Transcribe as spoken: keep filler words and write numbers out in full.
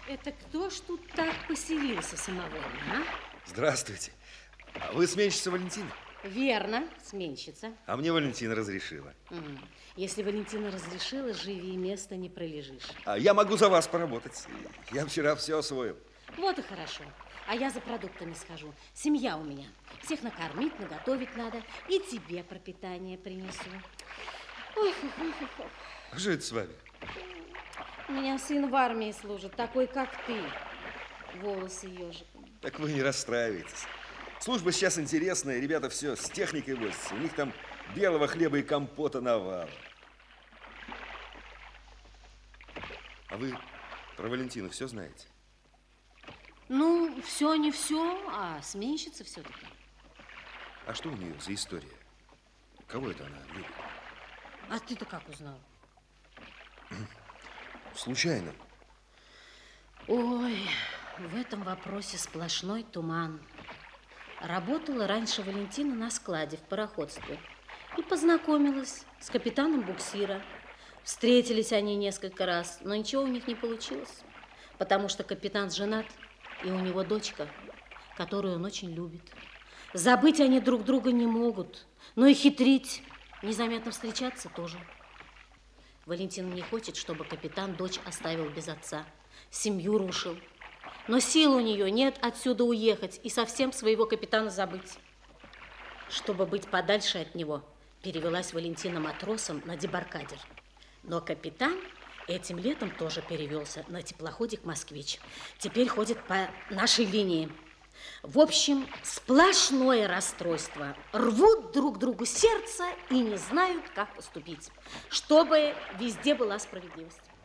Это кто ж тут так поселился самовольно, а? Здравствуйте. А вы сменщица Валентина? Верно, сменщица. А мне Валентина разрешила. Угу. Если Валентина разрешила, живи и места не пролежишь. А я могу за вас поработать. Я вчера все освоил. Вот и хорошо. А я за продуктами схожу. Семья у меня. Всех накормить, наготовить надо. И тебе пропитание принесу. Ох, ох, ох, ох. А что это с вами? У меня сын в армии служит, такой, как ты. Волосы ежиком. Так вы не расстраивайтесь. Служба сейчас интересная, ребята все с техникой возятся. У них там белого хлеба и компота навалом. А вы про Валентину все знаете? Ну, все не все, а сменщица все-таки. А что у нее за история? Кого это она любит? А ты-то как узнал? Случайно. Ой, в этом вопросе сплошной туман. Работала раньше Валентина на складе в пароходстве и познакомилась с капитаном буксира. Встретились они несколько раз, но ничего у них не получилось, потому что капитан женат, и у него дочка, которую он очень любит. Забыть они друг друга не могут, но и хитрить, незаметно встречаться тоже. Валентина не хочет, чтобы капитан дочь оставил без отца, семью рушил. Но сил у нее нет отсюда уехать и совсем своего капитана забыть. Чтобы быть подальше от него, перевелась Валентина матросом на дебаркадер. Но капитан этим летом тоже перевелся на теплоходик «Москвич». Теперь ходит по нашей линии. В общем, сплошное расстройство. Рвут друг другу сердце и не знают, как поступить, чтобы везде была справедливость.